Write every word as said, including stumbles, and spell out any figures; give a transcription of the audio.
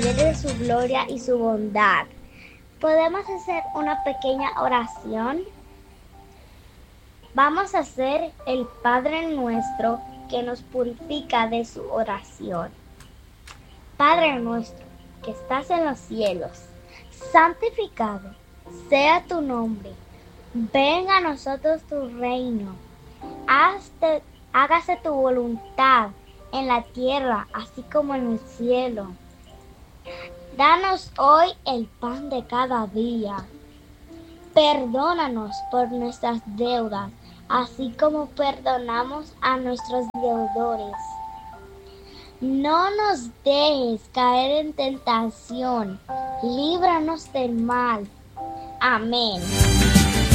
poder de su gloria y su bondad. ¿Podemos hacer una pequeña oración? Vamos a hacer el Padre Nuestro que nos purifica de su oración. Padre nuestro que estás en los cielos, santificado sea tu nombre. Venga a nosotros tu reino. Hazte, hágase tu voluntad en la tierra, así como en el cielo. Danos hoy el pan de cada día. Perdónanos por nuestras deudas, así como perdonamos a nuestros deudores. No nos dejes caer en tentación, líbranos del mal. Amén.